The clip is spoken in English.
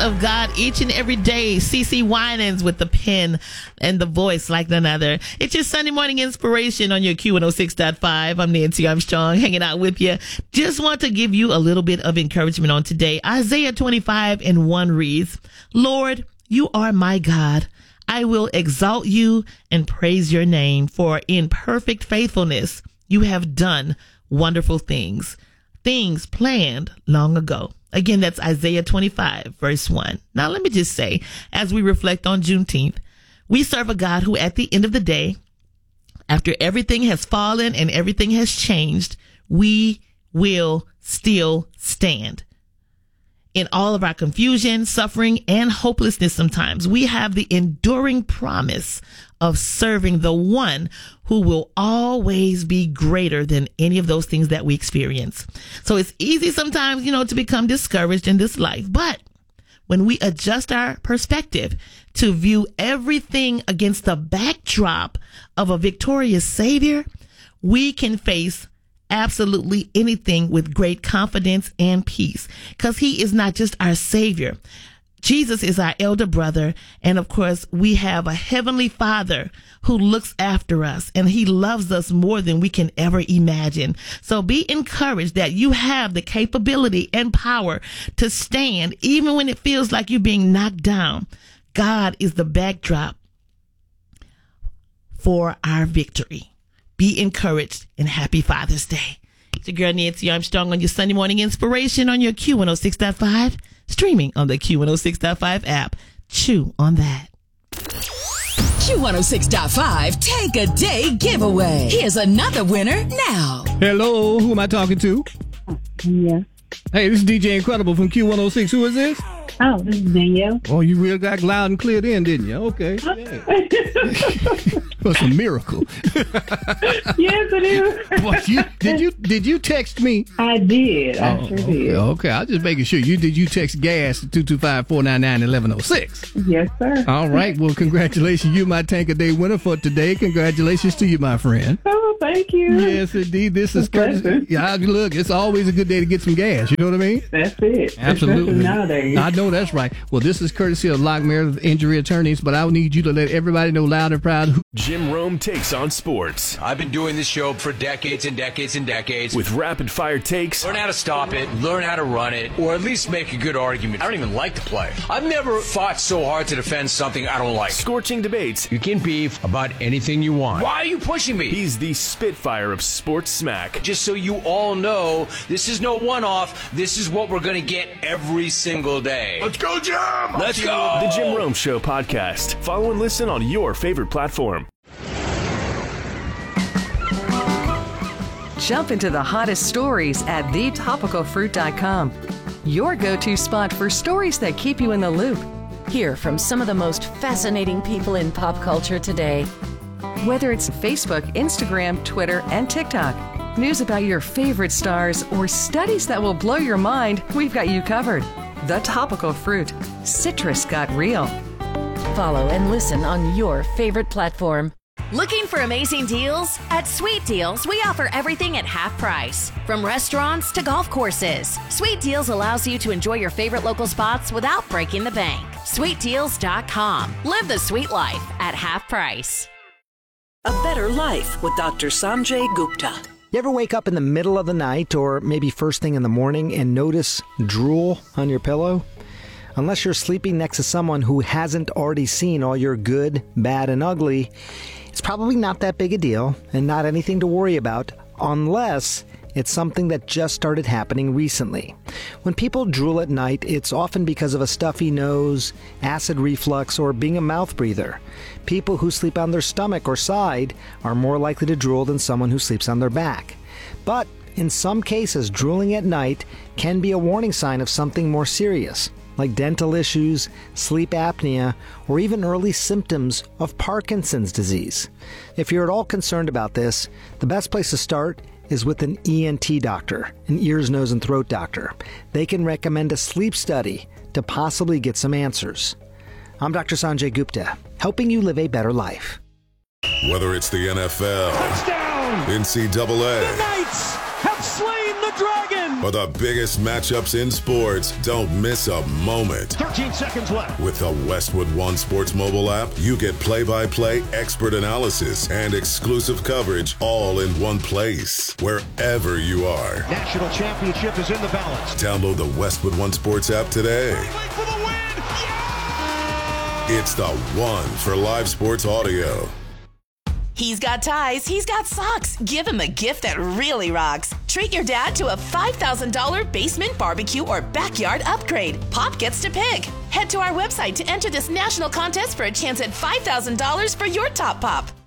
of God each and every day. CeCe Winans with the pen and the voice like none other. It's your Sunday morning inspiration on your Q106.5. I'm Nancy Armstrong hanging out with you. Just want to give you a little bit of encouragement on today. Isaiah 25:1 reads, Lord, you are my God. I will exalt you and praise your name, for in perfect faithfulness you have done wonderful things planned long ago. Again, that's Isaiah 25:1. Now, let me just say, as we reflect on Juneteenth, we serve a God who, at the end of the day, after everything has fallen and everything has changed, we will still stand. In all of our confusion, suffering, and hopelessness sometimes, we have the enduring promise of serving the one who will always be greater than any of those things that we experience. So it's easy sometimes, to become discouraged in this life. But when we adjust our perspective to view everything against the backdrop of a victorious Savior, we can face absolutely anything with great confidence and peace, because he is not just our Savior. Jesus is our elder brother. And of course, we have a heavenly Father who looks after us, and he loves us more than we can ever imagine. So be encouraged that you have the capability and power to stand even when it feels like you're being knocked down. God is the backdrop for our victory. Be encouraged, and happy Father's Day. It's your girl Nancy Armstrong on your Sunday morning inspiration on your Q106.5, streaming on the Q106.5 app. Chew on that. Q106.5 Take a Day Giveaway. Here's another winner now. Hello, who am I talking to? Yeah. Hey, this is DJ Incredible from Q106. Who is this? Oh, this is Danielle. Oh, you really got loud and clear then, didn't you? Okay. That's a miracle. Yes, it is. What, did you text me? I did. I sure did. Okay, I'm just making sure. Did you text gas to 225-499-1106? Yes, sir. All right. Well, congratulations. You my Tank a Day winner for today. Congratulations to you, my friend. Oh, thank you. Yes, indeed. This is courtesy. Yeah, look, it's always a good day to get some gas. You know what I mean? That's it. Absolutely. Especially nowadays. I know that's right. Well, this is courtesy of Locke Meredith Injury Attorneys, but I need you to let everybody know loud and proud who Jim Rome takes on sports. I've been doing this show for decades and decades and decades. With rapid fire takes. Learn how to stop it, learn how to run it, or at least make a good argument. I don't even like the play. I've never fought so hard to defend something I don't like. Scorching debates. You can beef about anything you want. Why are you pushing me? He's the Spitfire of sports smack. Just so you all know, this is no one-off. This is what we're going to get every single day. Let's go, Jim! Let's go! The Jim Rome Show podcast. Follow and listen on your favorite platform. Jump into the hottest stories at thetopicalfruit.com. Your go-to spot for stories that keep you in the loop. Hear from some of the most fascinating people in pop culture today. Whether it's Facebook, Instagram, Twitter, and TikTok, news about your favorite stars, or studies that will blow your mind, we've got you covered. The Topical Fruit. Citrus got real. Follow and listen on your favorite platform. Looking for amazing deals? At Sweet Deals, we offer everything at half price. From restaurants to golf courses, Sweet Deals allows you to enjoy your favorite local spots without breaking the bank. SweetDeals.com. Live the sweet life at half price. A Better Life with Dr. Sanjay Gupta. You ever wake up in the middle of the night or maybe first thing in the morning and notice drool on your pillow? Unless you're sleeping next to someone who hasn't already seen all your good, bad, and ugly, it's probably not that big a deal and not anything to worry about unless it's something that just started happening recently. When people drool at night, it's often because of a stuffy nose, acid reflux, or being a mouth breather. People who sleep on their stomach or side are more likely to drool than someone who sleeps on their back. But in some cases, drooling at night can be a warning sign of something more serious, like dental issues, sleep apnea, or even early symptoms of Parkinson's disease. If you're at all concerned about this, the best place to start is with an ENT doctor, an ears, nose, and throat doctor. They can recommend a sleep study to possibly get some answers. I'm Dr. Sanjay Gupta, helping you live a better life. Whether it's the NFL, touchdown, NCAA, the Knights have slain the dragon, For the biggest matchups in sports, don't miss a moment. 13 seconds left. With the Westwood One Sports mobile app, you get play-by-play expert analysis and exclusive coverage all in one place, wherever you are. National championship is in the balance. Download the Westwood One Sports app today. For the win! Yeah! It's the one for live sports audio. He's got ties, he's got socks. Give him a gift that really rocks. Treat your dad to a $5,000 basement barbecue or backyard upgrade. Pop gets to pick. Head to our website to enter this national contest for a chance at $5,000 for your top pop.